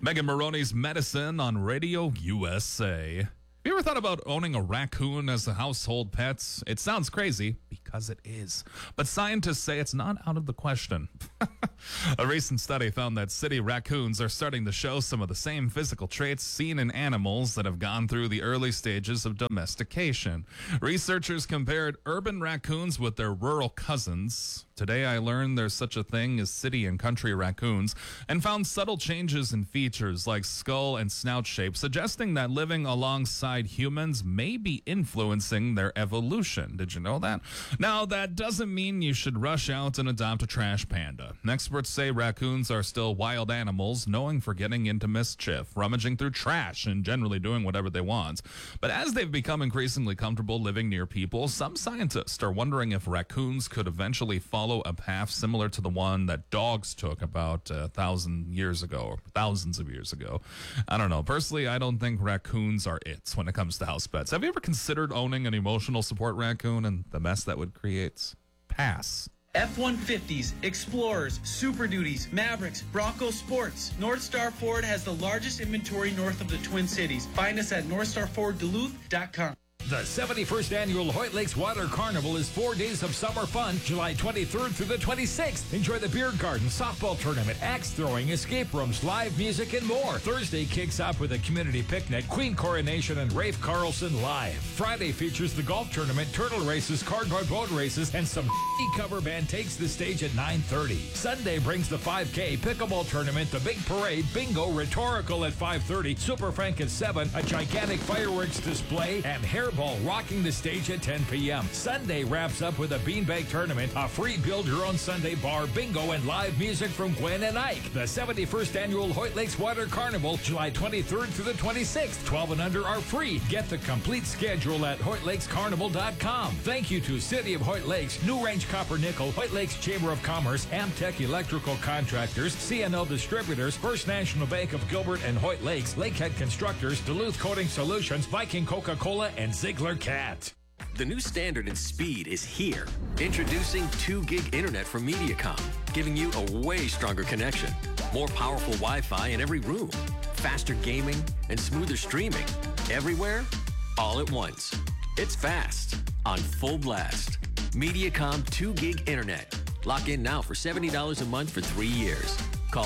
Megan Maroney's Medicine on Radio USA. Have you ever thought about owning a raccoon as a household pet? It sounds crazy, because it is. But scientists say it's not out of the question. A recent study found that city raccoons are starting to show some of the same physical traits seen in animals that have gone through the early stages of domestication. Researchers compared urban raccoons with their rural cousins. Today I learned there's such a thing as city and country raccoons, and found subtle changes in features like skull and snout shape, suggesting that living alongside humans may be influencing their evolution. Did you know that? Now, that doesn't mean you should rush out and adopt a trash panda. Experts say raccoons are still wild animals, known for getting into mischief, rummaging through trash, and generally doing whatever they want. But as they've become increasingly comfortable living near people, some scientists are wondering if raccoons could eventually follow a path similar to the one that dogs took about 1,000 years ago, or thousands of years ago. I don't know. Personally, I don't think raccoons are it when it comes to house pets. Have you ever considered owning an emotional support raccoon and the mess that would create? Pass. F-150s, Explorers, Super Duties, Mavericks, Bronco Sports. North Star Ford has the largest inventory north of the Twin Cities. Find us at NorthstarFordDuluth.com. The 71st Annual Hoyt Lakes Water Carnival is 4 days of summer fun, July 23rd through the 26th. Enjoy the beer garden, softball tournament, axe throwing, escape rooms, live music, and more. Thursday kicks off with a community picnic, Queen Coronation, and Rafe Carlson live. Friday features the golf tournament, turtle races, cardboard boat races, and some cover band takes the stage at 9:30. Sunday brings the 5K, pickleball tournament, the big parade, bingo, rhetorical at 5:30, Super Frank at 7, a gigantic fireworks display, and hairball rocking the stage at 10 p.m. Sunday wraps up with a beanbag tournament, a free build-your-own Sunday bar, bingo, and live music from Gwen and Ike. The 71st Annual Hoyt Lakes Water Carnival, July 23rd through the 26th. 12 and under are free. Get the complete schedule at HoytLakesCarnival.com. Thank you to City of Hoyt Lakes, New Range Copper Nickel, Hoyt Lakes Chamber of Commerce, Amtech Electrical Contractors, CNL Distributors, First National Bank of Gilbert and Hoyt Lakes, Lakehead Constructors, Duluth Coating Solutions, Viking Coca-Cola, and Ziegler Cat. The new standard in speed is here. Introducing 2 gig internet from Mediacom, giving you a way stronger connection. More powerful Wi-Fi in every room. Faster gaming and smoother streaming. Everywhere, all at once. It's fast, on full blast. Mediacom 2 gig internet. Lock in now for $70 a month for 3 years. Call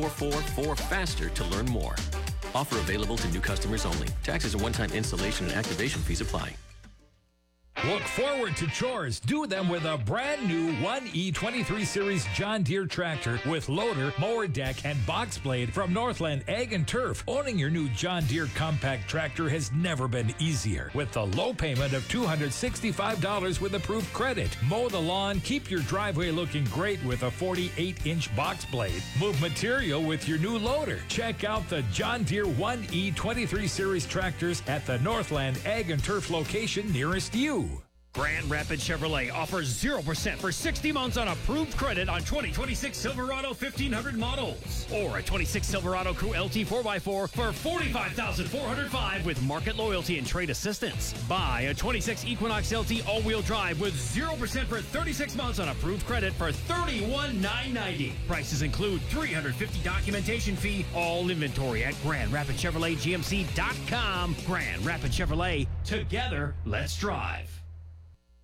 844-4FASTER to learn more. Offer available to new customers only. Taxes and one-time installation and activation fees apply. Look forward to chores. Do them with a brand new 1E23 Series John Deere tractor with loader, mower deck, and box blade from Northland Ag and Turf. Owning your new John Deere compact tractor has never been easier. With the low payment of $265 with approved credit. Mow the lawn, keep your driveway looking great with a 48-inch box blade. Move material with your new loader. Check out the John Deere 1E23 Series tractors at the Northland Ag and Turf location nearest you. Grand Rapids Chevrolet offers 0% for 60 months on approved credit on 2026 Silverado 1500 models. Or a 26 Silverado Crew LT 4x4 for $45,405 with market loyalty and trade assistance. Buy a 26 Equinox LT all-wheel drive with 0% for 36 months on approved credit for $31,990. Prices include $350 documentation fee, all inventory at Grand Rapids Chevrolet GMC.com. Grand Rapids Chevrolet, together, let's drive.